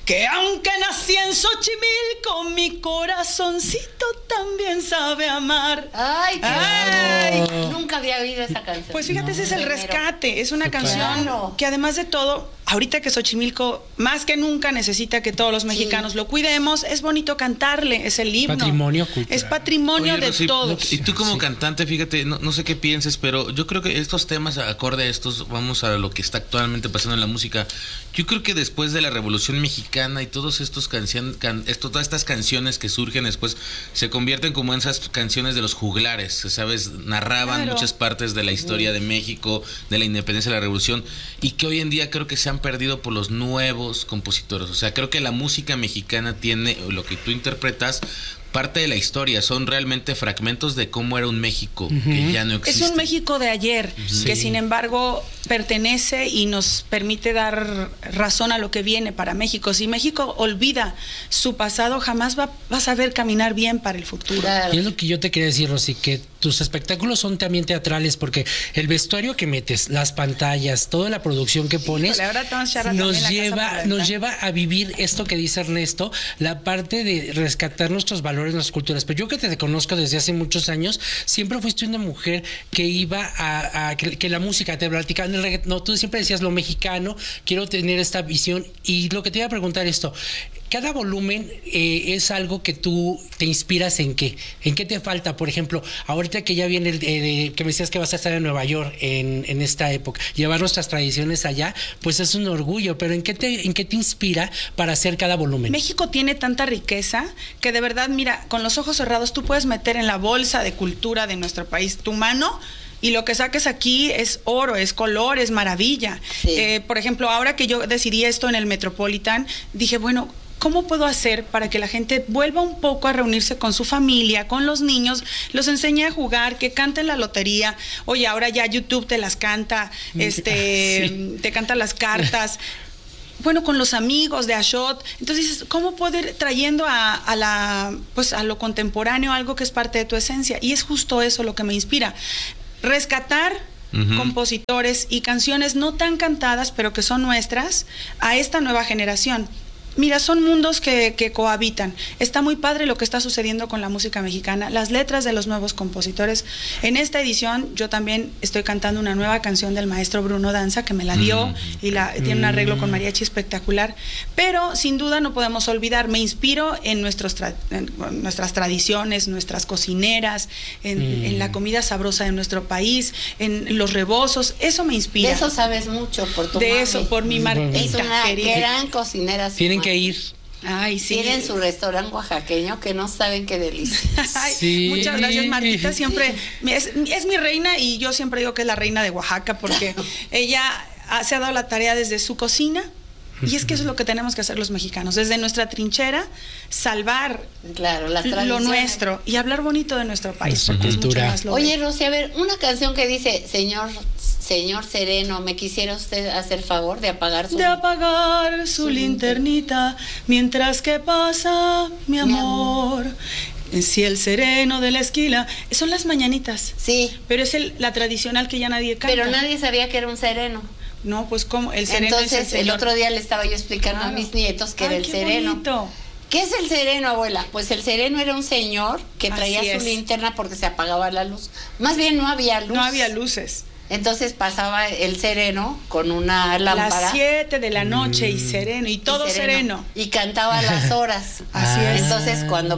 que aunque nací en Xochimilco, mi corazoncito también sabe amar. Ay, qué nunca había oído esa canción. Pues fíjate, ese es el rescate. Es una canción que además de todo, ahorita que Xochimilco más que nunca necesita que todos los mexicanos lo cuidemos, es bonito cantarle, es el himno. Patrimonio cultural. Es patrimonio de Rosy, todos. Y tú como cantante, fíjate, no sé qué pienses, pero yo creo que estos temas, acorde a estos, vamos a lo que está actualmente pasando en la música, yo creo que después de la Revolución Mexicana y todos estos todas estas canciones que surgen después, se convierten como en esas canciones de los juglares, ¿sabes? Narraban muchas partes de la historia de México, de la independencia de la Revolución, y que hoy en día creo que se han perdido por los nuevos compositores. O sea, creo que la música mexicana tiene, lo que tú interpretas, parte de la historia, son realmente fragmentos de cómo era un México que ya no existe. Es un México de ayer, que sin embargo pertenece y nos permite dar razón a lo que viene para México. Si México olvida su pasado, jamás va a saber caminar bien para el futuro. Claro. Y es lo que yo te quería decir, Rosy, que tus espectáculos son también teatrales, porque el vestuario que metes, las pantallas, toda la producción que pones, nos lleva a vivir esto que dice Ernesto, la parte de rescatar nuestros valores, nuestras culturas. Pero yo que te conozco desde hace muchos años, siempre fuiste una mujer que iba que la música te platicaba en el reggaetón. No, tú siempre decías lo mexicano, quiero tener esta visión. Y lo que te iba a preguntar esto, cada volumen es algo que tú te inspiras en qué te falta. Por ejemplo, ahorita que ya viene que me decías que vas a estar en Nueva York en esta época, llevar nuestras tradiciones allá, pues es un orgullo, pero ¿en qué te inspira para hacer cada volumen? México tiene tanta riqueza que de verdad, mira, con los ojos cerrados tú puedes meter en la bolsa de cultura de nuestro país tu mano y lo que saques aquí es oro, es color, es maravilla. Sí. Por ejemplo, ahora que yo decidí esto en el Metropolitan, dije, bueno, ¿cómo puedo hacer para que la gente vuelva un poco a reunirse con su familia, con los niños, los enseñe a jugar, que canten la lotería? Oye, ahora ya YouTube te las canta, te canta las cartas. Bueno, con los amigos de Ashot. Entonces dices, ¿cómo puedo ir trayendo a lo contemporáneo algo que es parte de tu esencia? Y es justo eso lo que me inspira. Rescatar compositores y canciones no tan cantadas, pero que son nuestras, a esta nueva generación. Mira, son mundos que cohabitan. Está muy padre lo que está sucediendo con la música mexicana, las letras de los nuevos compositores. En esta edición yo también estoy cantando una nueva canción del maestro Bruno Danza, que me la dio y tiene un arreglo con mariachi espectacular. Pero sin duda no podemos olvidar, me inspiro en nuestras tradiciones, nuestras cocineras, en la comida sabrosa de nuestro país, en los rebozos. Eso me inspira. De eso sabes mucho por tu De mami. eso, por mi Martita. Es una querida. gran cocinera. Tienen que ir. Ay, sí. Tienen su restaurante oaxaqueño que no saben qué delicia. Ay, Sí. muchas gracias, Martita. Siempre es mi reina y yo siempre digo que es la reina de Oaxaca porque ella se ha dado la tarea desde su cocina. Y es que eso es lo que tenemos que hacer los mexicanos, desde nuestra trinchera, salvar Claro, las lo tradiciones. nuestro y hablar bonito de nuestro país, Nuestra porque es mucho cultura. más lo Oye, Rosy, a ver, una canción que dice, señor Sereno, ¿me quisiera usted hacer favor de apagar su... de apagar su linternita mientras que pasa mi amor. Si el sereno de la esquila, son las mañanitas. Sí, Pero es la tradicional que ya nadie canta. pero nadie sabía que era un sereno. No, pues como el sereno Entonces, es el el señor. otro día le estaba yo explicando a mis nietos que era Ay, el qué sereno. bonito. ¿Qué es el sereno, abuela? Pues el sereno era un señor que traía Así su es. linterna porque se apagaba la luz. Más bien no había luz. No había luces. Entonces pasaba el sereno con una lámpara. Las 7 de la noche y sereno, y todo sereno. Y cantaba las horas. Así es. Entonces cuando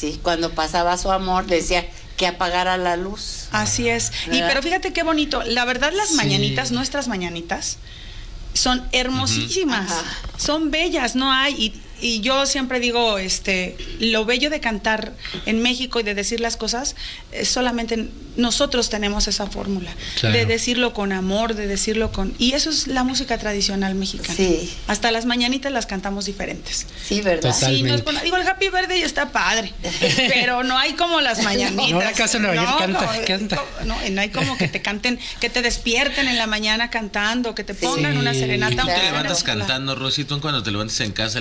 pasaba su amor decía que apagara la luz. Así es. ¿Verdad? Pero fíjate qué bonito. La verdad, las mañanitas, nuestras mañanitas, son hermosísimas. Ajá. Son bellas, no hay. Y yo siempre digo, lo bello de cantar en México y de decir las cosas, solamente nosotros tenemos esa fórmula. Claro. De decirlo con amor, de decirlo con... Y eso es la música tradicional mexicana. Sí. Hasta las mañanitas las cantamos diferentes. Sí, ¿verdad? Total. Sí, no es Totalmente. digo, el Happy Birthday está padre, pero no hay como las mañanitas. Ahora acaso en Nueva York canta. No hay como que te canten, que te despierten en la mañana cantando, que te pongan una serenata. Y tú te Claro. levantas cantando, Rosy, tú cuando te levantas en casa le Fíjate levantas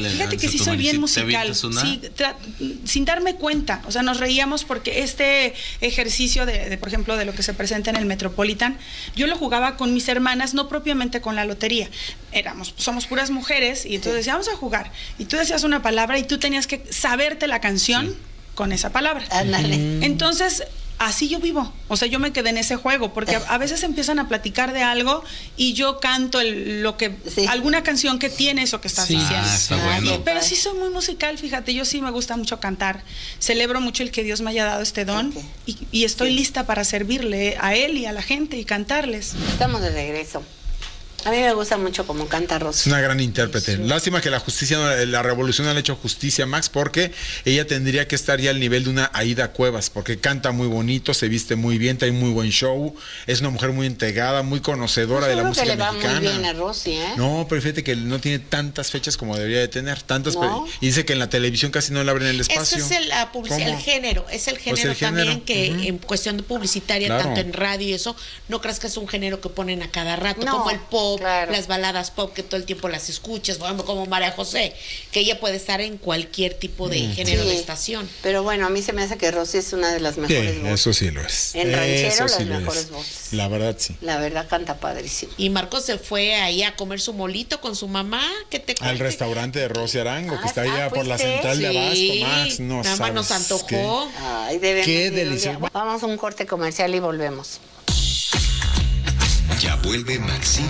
que sí soy bien musical. Sí, sin darme cuenta. O sea, nos reíamos porque este ejercicio de, por ejemplo, de lo que se presenta en el Metropolitan, yo lo jugaba con mis hermanas, no propiamente con la lotería. Somos puras mujeres y entonces decíamos a jugar. Y tú decías una palabra y tú tenías que saberte la canción con esa palabra. Ándale. Entonces, así yo vivo, o sea, yo me quedé en ese juego, porque a veces empiezan a platicar de algo y yo canto alguna canción que tiene eso que estás diciendo. Está bueno. Pero sí soy muy musical, fíjate, yo sí me gusta mucho cantar, celebro mucho el que Dios me haya dado este don y estoy lista para servirle a él y a la gente y cantarles. Estamos de regreso. A mí me gusta mucho cómo canta Rosy. Es una gran intérprete. Lástima que la revolución no le ha hecho justicia, Max, porque ella tendría que estar ya al nivel de una Aida Cuevas, porque canta muy bonito, se viste muy bien, trae muy buen show, es una mujer muy entregada, muy conocedora de la música mexicana. Que le va muy bien a Rosy, ¿eh? No, pero fíjate que no tiene tantas fechas como debería de tener, y dice que en la televisión casi no le abren el espacio. Eso es el género, también que en cuestión de publicitaria, tanto en radio y eso, no creas que es un género que ponen a cada rato, como el pop. Claro. Las baladas pop que todo el tiempo las escuchas, por ejemplo, como María José, que ella puede estar en cualquier tipo de género de estación. Pero bueno, a mí se me hace que Rosy es una de las mejores voces. Eso sí lo es. En ranchero, las mejores voces. La verdad, sí. La verdad, canta padrísimo. Y Marcos se fue ahí a comer su molito con su mamá. Al restaurante de Rosy Arango, que está allá por la central de Abasto, Max. No nada más nos antojó. Ay, qué delicioso. Vamos a un corte comercial y volvemos. Ya vuelve Maxi